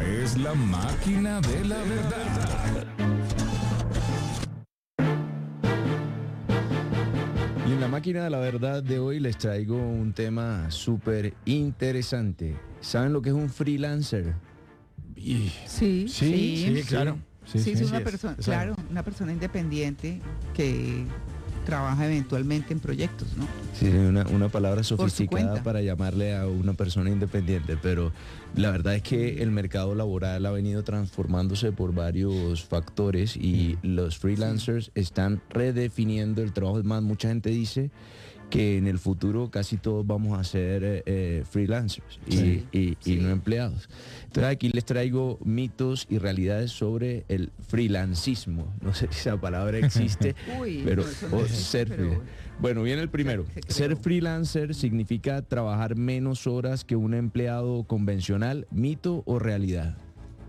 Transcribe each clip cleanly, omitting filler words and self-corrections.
es la máquina de la verdad. Y en la máquina de la verdad de hoy les traigo un tema súper interesante. ¿Saben lo que es un freelancer? Sí, claro. Sí, es una sí, persona, es claro, una persona independiente que trabaja eventualmente en proyectos, ¿no? Sí, una palabra su sofisticada cuenta. para llamarle a una persona independiente, pero la verdad es que el mercado laboral ha venido transformándose por varios factores y los freelancers están redefiniendo el trabajo. Es más, mucha gente dice que en el futuro casi todos vamos a ser freelancers y no empleados. Entonces aquí les traigo mitos y realidades sobre el freelancismo. No sé si esa palabra existe, Uy, pero no, eso no o existe, ser pero- freelancer. Bueno, viene el primero. Se creó. Ser freelancer significa trabajar menos horas que un empleado convencional. ¿Mito o realidad?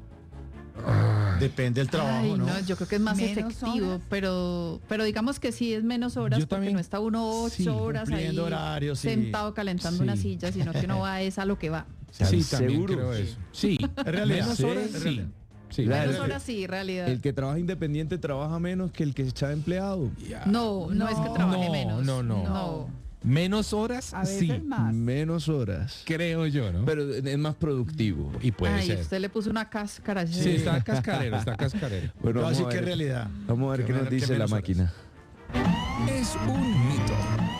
Depende del trabajo, Ay, ¿no? no, yo creo que es más ¿Menos efectivo, horas? pero digamos que sí es menos horas Yo porque también. no está uno 8 Sí, horas ahí cumpliendo horarios, sí. sentado calentando Sí. una silla, sino que uno va es a lo que va. Sí, ¿Están también seguros? creo eso. Sí, Es realidad. menos Sí, horas, es sí. realidad. Sí, Claro. Menos horas sí, realidad. El que trabaja independiente trabaja menos que el que está empleado. No, no es que trabaje No, menos. no. Menos horas, A veces sí, más. Menos horas. creo yo, ¿no? Pero es más productivo. Y puede Ay, ser. usted le puso una cáscara. Sí, está cascarero, está cascarero. Bueno, Yo vamos así a que es ver, realidad. vamos a ver Que qué nos menos- que dice la menos horas. máquina. Es un mito.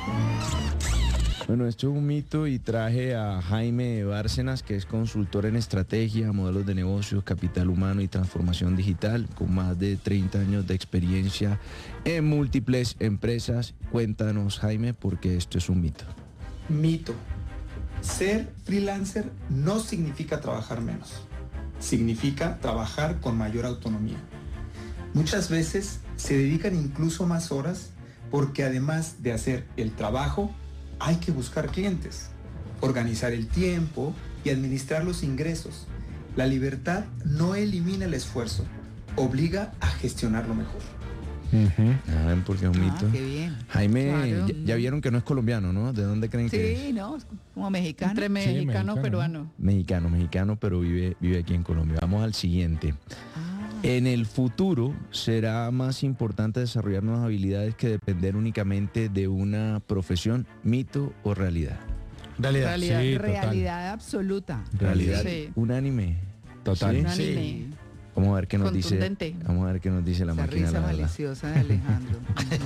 Bueno, esto es un mito y traje a Jaime Bárcenas, que es consultor en estrategia, modelos de negocios, capital humano y transformación digital, con más de 30 años de experiencia en múltiples empresas. Cuéntanos, Jaime, porque esto es un mito. Mito. Ser freelancer no significa trabajar menos. Significa trabajar con mayor autonomía. Muchas veces se dedican incluso más horas porque además de hacer el trabajo, hay que buscar clientes, organizar el tiempo y administrar los ingresos. La libertad no elimina el esfuerzo, obliga a gestionarlo mejor. ¿Saben por qué es un mito? Qué bien. Jaime, Claro. ya vieron que no es colombiano, ¿no? ¿De dónde creen que es? Sí, ¿no? Es como mexicano. Entre mexicano, mexicano, ¿no? peruano. Mexicano, pero vive aquí en Colombia. Vamos al siguiente. En el futuro será más importante desarrollar nuevas habilidades que depender únicamente de una profesión, mito o realidad. Realidad. Realidad. Sí, total. Realidad absoluta. Realidad Sí. unánime. Total. ¿Sí? Un Sí. anime. Vamos a ver qué nos dice. Contundente. Vamos a ver qué nos dice la Esa máquina de risa la verdad. maliciosa de Alejandro.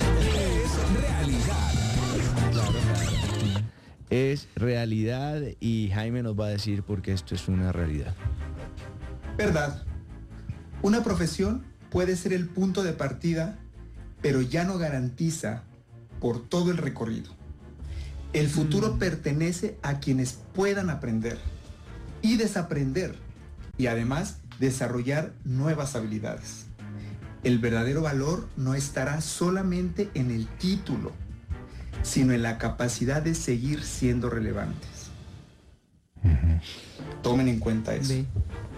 Es realidad. Es realidad y Jaime nos va a decir por qué esto es una realidad. ¿Verdad? Una profesión puede ser el punto de partida, pero ya no garantiza por todo el recorrido. El futuro pertenece a quienes puedan aprender y desaprender y además desarrollar nuevas habilidades. El verdadero valor no estará solamente en el título, sino en la capacidad de seguir siendo relevantes. Tomen en cuenta eso. Ve.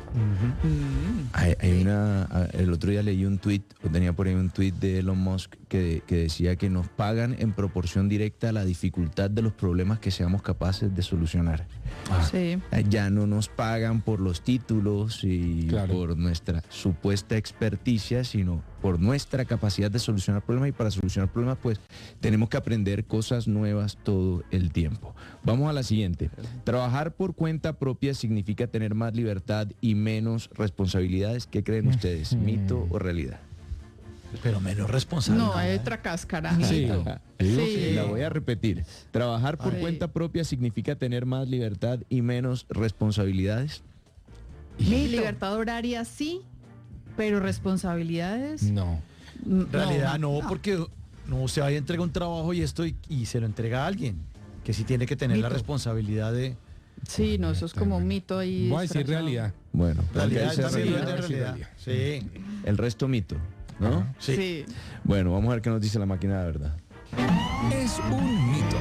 El otro día leí un tweet, o tenía por ahí un tweet de Elon Musk que decía que nos pagan en proporción directa a la dificultad de los problemas que seamos capaces de solucionar. Sí. Ya no nos pagan por los títulos y Claro. por nuestra supuesta experticia, sino por nuestra capacidad de solucionar problemas, y para solucionar problemas pues tenemos que aprender cosas nuevas todo el tiempo. Vamos a la siguiente. Trabajar por cuenta propia significa tener más libertad y menos responsabilidades. ¿Qué creen ustedes? ¿Mito o realidad? Pero menos responsable. No, hay otra cáscara. Sí. Sí. La voy a repetir. Trabajar por Ay. cuenta propia significa tener más libertad y menos responsabilidades. Y libertad horaria sí, pero responsabilidades. No. En realidad no, porque no se vaya a entregar un trabajo y se lo entrega a alguien que sí tiene que tener la Mito. responsabilidad de Sí, no, eso es como un mito ahí. Voy a decir disfrazado. realidad. Bueno, realidad. esa es También realidad. es realidad. Sí, El resto mito, ¿no? Ajá. sí. Sí. Bueno, vamos a ver qué nos dice la máquina de verdad. Es un mito.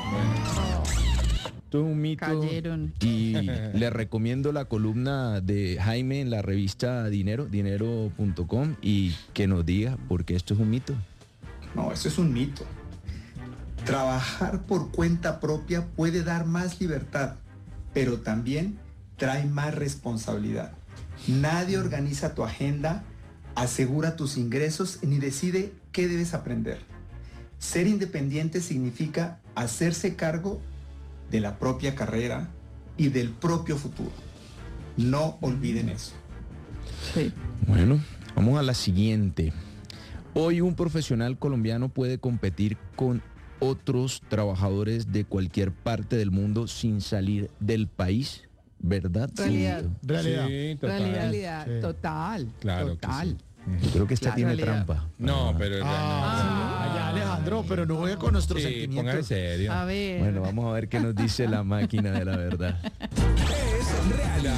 Esto es un mito. Cayeron. Y le recomiendo la columna de Jaime en la revista dinero.com y que nos diga por qué esto es un mito. No, eso es un mito. Trabajar por cuenta propia puede dar más libertad, pero también trae más responsabilidad. Nadie organiza tu agenda, asegura tus ingresos ni decide qué debes aprender. Ser independiente significa hacerse cargo de la propia carrera y del propio futuro. No olviden eso. Sí. Bueno, vamos a la siguiente. Hoy un profesional colombiano puede competir con otros trabajadores de cualquier parte del mundo sin salir del país, ¿verdad? Realidad. Realidad. Sí, total. Realidad, Sí. total. Claro que total. sí. Yo creo que esta Claro. tiene Realidad. trampa. No, pero Ya, Alejandro, pero no juega con nuestros sí, sentimientos. póngase serio. A ver. Bueno, vamos a ver qué nos dice la máquina de la verdad. Es realidad.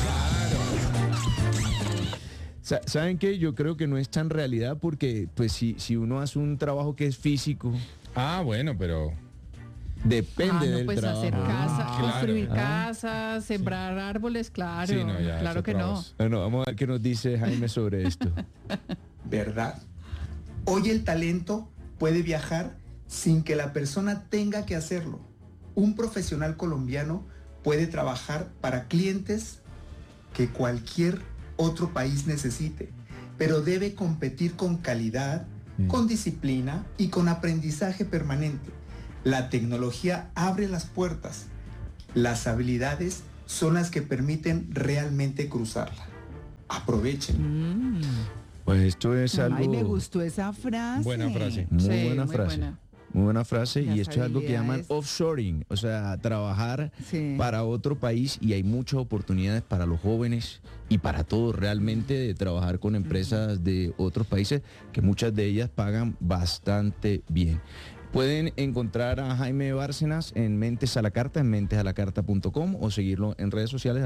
¿Saben qué? Yo creo que no es tan realidad porque pues si uno hace un trabajo que es físico, Ah, bueno, pero depende no, del pues trabajo. hacer casa, claro. construir Ah. casas, sembrar árboles, claro. sí, no, ya, claro es que otra no. voz. Bueno, vamos a ver qué nos dice Jaime sobre esto. ¿Verdad? Hoy el talento puede viajar sin que la persona tenga que hacerlo. Un profesional colombiano puede trabajar para clientes que cualquier otro país necesite, pero debe competir con calidad, con disciplina y con aprendizaje permanente. La tecnología abre las puertas. Las habilidades son las que permiten realmente cruzarla. Aprovechen. Pues esto es algo... Ay, me gustó esa frase. Buena frase. Muy Sí, buena muy frase. buena. Muy buena frase. Las Y esto es algo que llaman habilidades. offshoring, o sea, trabajar Sí. para otro país, y hay muchas oportunidades para los jóvenes y para todos realmente de trabajar con empresas de otros países, que muchas de ellas pagan bastante bien. Pueden encontrar a Jaime Bárcenas en Mentes a la Carta, en mentesalacarta.com, o seguirlo en redes sociales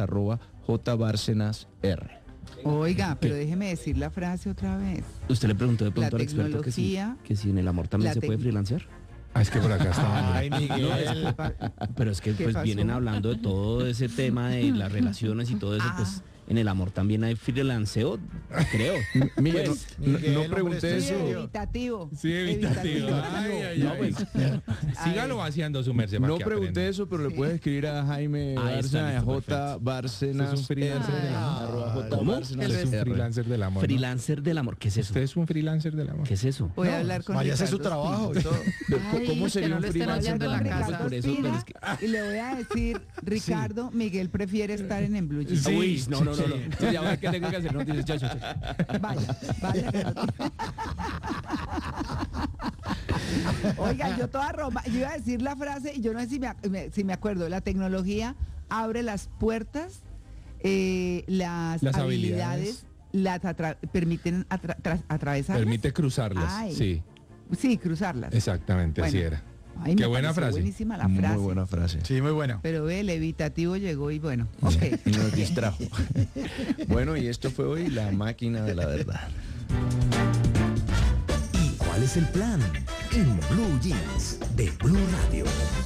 @jbárcenasr. Oiga, pero déjeme decir la frase otra vez. Usted le preguntó de La pronto al experto tecnología, que si en el amor también la se puede tec- freelancear. Ah, es que por acá está. Ay, Miguel. Pero es que ¿Qué pues pasó? vienen hablando de todo ese tema de las relaciones y todo eso, pues en el amor también hay freelanceo, creo. Miguel, Pues, no Miguel, pregunté hombre, Sí, eso. evitativo. Sí, evitativo. Ay, ay, No, ay. pues, Sígalo vaciando su merced. para No que pregunté aprenda. eso, pero le puedes escribir a Jaime Ahí está, Bárcenas, listo, J. perfecto. Bárcenas, Usted es un freelancer R, del amor. @J. ¿Cómo? Bárcenas, Usted es un R. freelancer del amor. ¿no? freelancer del amor, ¿qué es eso? Usted es un freelancer del amor. ¿Qué es eso? Voy a hablar con Vaya a hacer su Ricardo trabajo y Espino. todo. Ay, ¿Cómo que sería no un lo estén freelancer oyendo en la Con casa. Ricardo Por eso, pero Espina, es que- y le voy a decir, Ricardo, Miguel prefiere estar en Blue Jeans. Sí. Uy, no. Sí, ya va, ¿qué tengo que hacer? No dices, chacho. Vaya, vaya. Oiga, yo toda Roma, yo iba a decir la frase y yo no sé si me acuerdo. La tecnología abre las puertas, las Las habilidades permiten atravesarlas. Permite cruzarlas. Ay. Sí, Sí, cruzarlas. exactamente, así Bueno. era. Ay, Qué me buena pareció frase. Buenísima la frase. Muy buena frase. Sí, muy bueno. Pero el evitativo llegó y bueno, ok. Y nos distrajo. Bueno, y esto fue hoy la máquina de la verdad. ¿Y cuál es el plan? En Blue Jeans de Blue Radio.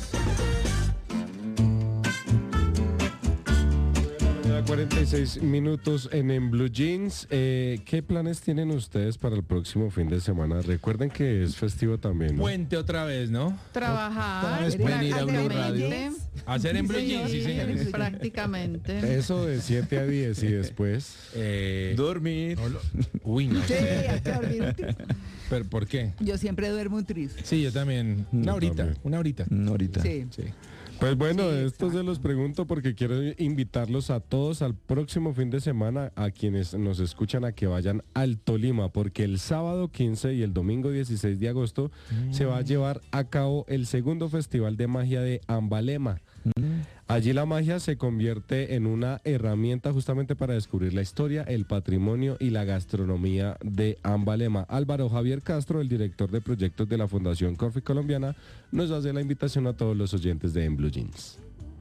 46 minutos en Blue Jeans. ¿Qué planes tienen ustedes para el próximo fin de semana? Recuerden que es festivo también, ¿no? Puente otra vez, ¿no? Trabajar, vez pueden ir a Blue Radio. prácticamente. Hacer en Blue Sí, Jeans, sí, señores. prácticamente. Eso de 7 a 10 y después. Dormir. Uy, no Sí, sé. hay que dormir un tris. ¿Pero por qué? Yo siempre duermo un tris. Sí, yo también. Yo Una horita, también. una horita. Ahorita. Sí. Sí. Pues bueno, Sí, esto se los pregunto porque quiero invitarlos a todos al próximo fin de semana, a quienes nos escuchan, a que vayan al Tolima, porque el sábado 15 y el domingo 16 de agosto se va a llevar a cabo el segundo Festival de Magia de Ambalema. Allí la magia se convierte en una herramienta justamente para descubrir la historia, el patrimonio y la gastronomía de Ambalema. Álvaro Javier Castro, el director de proyectos de la Fundación Corfi Colombiana, nos hace la invitación a todos los oyentes de En Blue Jeans.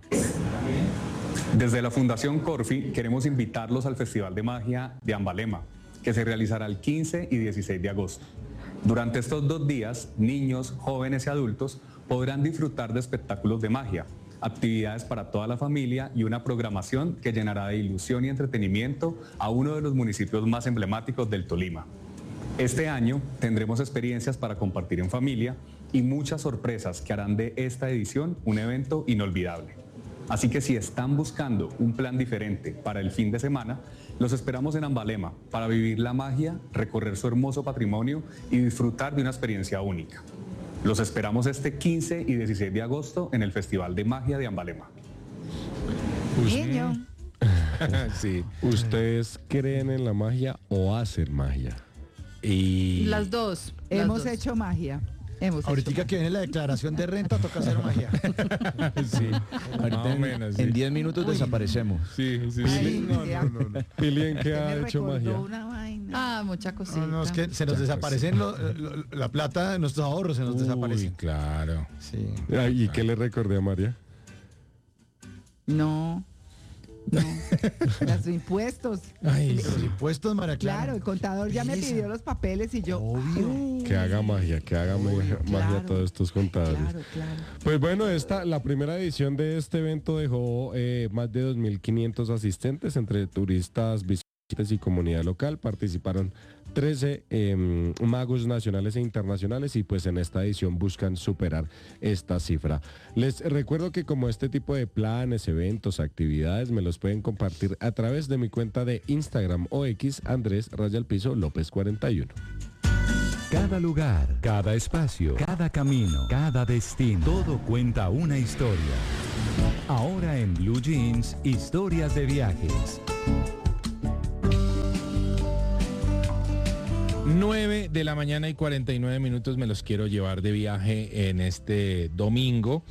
Desde la Fundación Corfi queremos invitarlos al Festival de Magia de Ambalema, que se realizará el 15 y 16 de agosto. Durante estos 2 días, niños, jóvenes y adultos podrán disfrutar de espectáculos de magia, actividades para toda la familia y una programación que llenará de ilusión y entretenimiento a uno de los municipios más emblemáticos del Tolima. Este año tendremos experiencias para compartir en familia y muchas sorpresas que harán de esta edición un evento inolvidable. Así que si están buscando un plan diferente para el fin de semana, los esperamos en Ambalema para vivir la magia, recorrer su hermoso patrimonio y disfrutar de una experiencia única. Los esperamos este 15 y 16 de agosto en el Festival de Magia de Ambalema. Niño. Sí. ¿Ustedes creen en la magia o hacen magia? Y Las dos. las Hemos dos. hecho magia. Hemos Ahorita hecho que viene la declaración de renta, toca hacer magia. sí, ahorita Más o menos, sí. en 10 minutos desaparecemos. Sí, sí, magia. sí. Ay, vea, Pili, ¿en qué usted ha me hecho recordó magia? una vaina. Ah, mucha cosita. No, es que se nos desaparecen la plata de nuestros ahorros, se nos Uy, desaparecen. claro. Sí. ¿Y qué le recordé a María? No. Los impuestos. Ay, Los impuestos, María Clara. Claro, el contador ya me Pereza. pidió los papeles y yo. Obvio. Que haga magia, magia claro, a todos estos contadores. Claro. Pues bueno, la primera edición de este evento dejó más de 2.500 asistentes entre turistas, visitantes y comunidad local. Participaron 13 magos nacionales e internacionales y pues en esta edición buscan superar esta cifra. Les recuerdo que como este tipo de planes, eventos, actividades me los pueden compartir a través de mi cuenta de Instagram o X, Andrés_López 41. Cada lugar, cada espacio, cada camino, cada destino, todo cuenta una historia. Ahora en Blue Jeans, historias de viajes. 9 de la mañana y 49 minutos me los quiero llevar de viaje en este domingo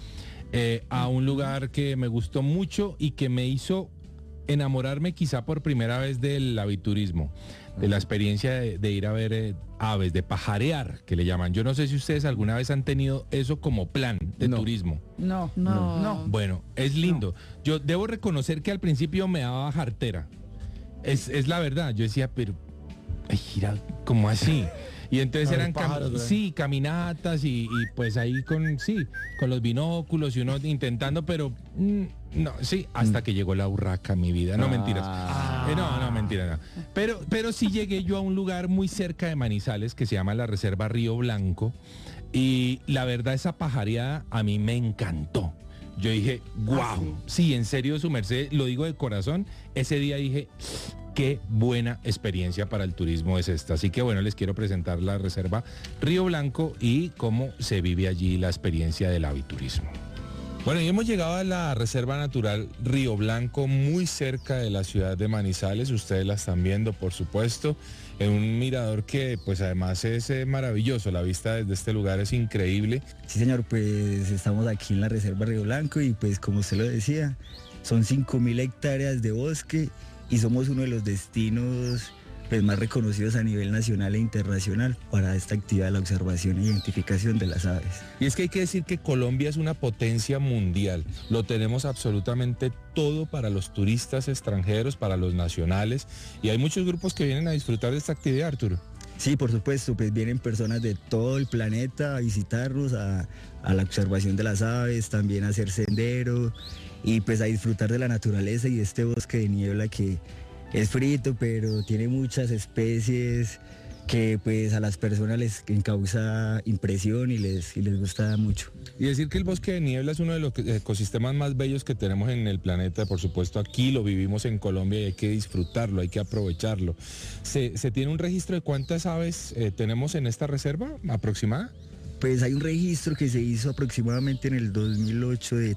a un lugar que me gustó mucho y que me hizo enamorarme quizá por primera vez del aviturismo, de la experiencia de ir a ver aves, de pajarear, que le llaman. Yo no sé si ustedes alguna vez han tenido eso como plan de turismo. No. Bueno, es lindo. Yo debo reconocer que al principio me daba jartera. Es la verdad. Yo decía, pero... Ay, gira, ¿cómo así? Y entonces A ver, eran pájaros, ¿verdad? caminatas y pues ahí con los binóculos y uno intentando, pero no, sí, hasta que llegó la urraca, mi vida. No, mentiras. No, mentira, no. Pero sí llegué yo a un lugar muy cerca de Manizales que se llama la Reserva Río Blanco y la verdad esa pajareada a mí me encantó. Yo dije, wow, sí, en serio, su merced, lo digo de corazón, ese día dije... Qué buena experiencia para el turismo es esta. Así que bueno, les quiero presentar la Reserva Río Blanco y cómo se vive allí la experiencia del aviturismo. Bueno, y hemos llegado a la Reserva Natural Río Blanco, muy cerca de la ciudad de Manizales. Ustedes la están viendo, por supuesto, en un mirador que pues además es maravilloso. La vista desde este lugar es increíble. Sí, señor, pues estamos aquí en la Reserva Río Blanco y pues como usted lo decía, son 5.000 hectáreas de bosque y somos uno de los destinos pues, más reconocidos a nivel nacional e internacional para esta actividad de la observación e identificación de las aves. Y es que hay que decir que Colombia es una potencia mundial. Lo tenemos absolutamente todo para los turistas extranjeros, para los nacionales. Y hay muchos grupos que vienen a disfrutar de esta actividad, Arturo. Sí, por supuesto, pues vienen personas de todo el planeta a visitarnos, a la observación de las aves, también a hacer sendero y pues a disfrutar de la naturaleza y de este bosque de niebla que es frito, pero tiene muchas especies que pues a las personas les causa impresión y les gusta mucho. Y decir que el bosque de niebla es uno de los ecosistemas más bellos que tenemos en el planeta. Por supuesto, aquí lo vivimos en Colombia y hay que disfrutarlo, hay que aprovecharlo. ¿Se tiene un registro de cuántas aves tenemos en esta reserva aproximada? Pues hay un registro que se hizo aproximadamente en el 2008 de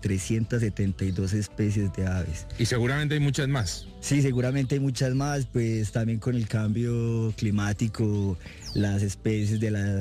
372 especies de aves. Y seguramente hay muchas más. Sí, seguramente hay muchas más, pues también con el cambio climático, las especies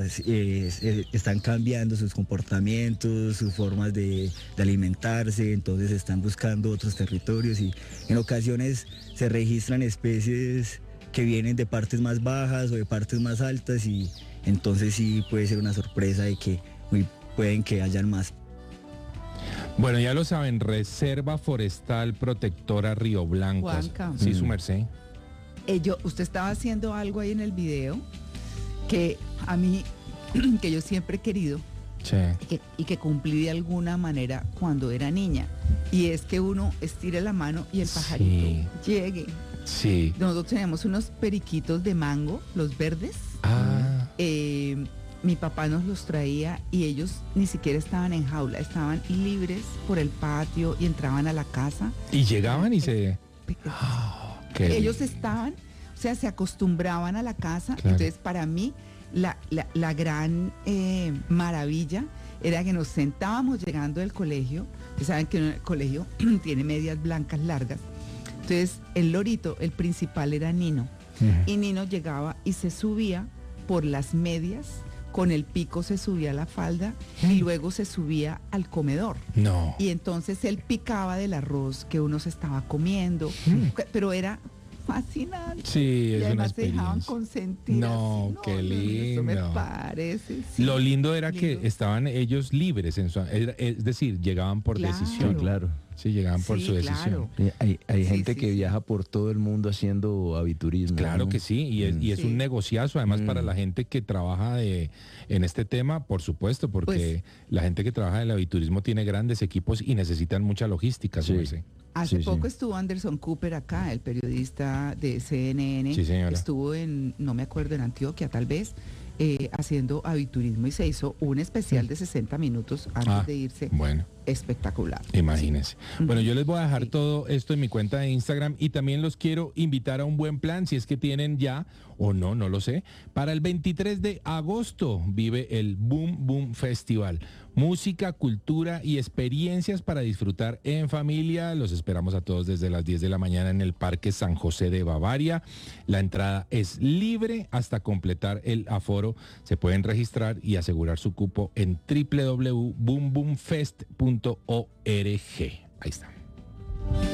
están cambiando sus comportamientos, sus formas de alimentarse, entonces están buscando otros territorios y en ocasiones se registran especies que vienen de partes más bajas o de partes más altas y entonces sí puede ser una sorpresa de que pueden que hayan más. Bueno, ya lo saben, Reserva Forestal Protectora Río Blanco. Juanca. Sí, su merced. Usted estaba haciendo algo ahí en el video que a mí, que yo siempre he querido Sí. y que cumplí de alguna manera cuando era niña. Y es que uno estire la mano y el pajarito llegue. Sí. Nosotros tenemos unos periquitos de mango, los verdes. mi papá nos los traía y ellos ni siquiera estaban en jaula, estaban libres por el patio y entraban a la casa. Y llegaban y se... qué Ellos lindo. estaban, o sea, se acostumbraban a la casa. Claro. Entonces, para mí, la gran maravilla era que nos sentábamos llegando del colegio. Ustedes saben que el colegio tiene medias blancas largas. Entonces, el lorito, el principal era Nino. Y Nino llegaba y se subía por las medias, con el pico se subía a la falda y luego se subía al comedor. No. Y entonces él picaba del arroz que uno se estaba comiendo, pero era fascinante. Sí, y es una además se dejaban experiencia. consentir. No, así. qué Eso me lindo. parece. Sí. Lo lindo era que Lindo. estaban ellos libres, es decir, llegaban por Claro. decisión. Sí, claro. Sí, llegaban por Sí, su decisión. claro. Hay Sí, gente sí, que sí. viaja por todo el mundo haciendo aviturismo. Claro ¿no? que sí, y es Sí. un negociazo, además para Mm. la gente que trabaja en este tema, por supuesto, porque la gente que trabaja en el aviturismo tiene grandes equipos y necesitan mucha logística. Sí. Suberse. Hace Sí, sí. poco estuvo Anderson Cooper acá, el periodista de CNN. Sí, señora. Estuvo no me acuerdo, en Antioquia tal vez, haciendo aviturismo y se hizo un especial de 60 minutos antes de irse. Bueno. Espectacular. Imagínense. Bueno, yo les voy a dejar Sí. todo esto en mi cuenta de Instagram y también los quiero invitar a un buen plan, si es que tienen ya o no, no lo sé. Para el 23 de agosto vive el Boom Boom Festival. Música, cultura y experiencias para disfrutar en familia. Los esperamos a todos desde las 10 de la mañana en el Parque San José de Bavaria. La entrada es libre hasta completar el aforo. Se pueden registrar y asegurar su cupo en www.boomboomfest.org. Ahí está.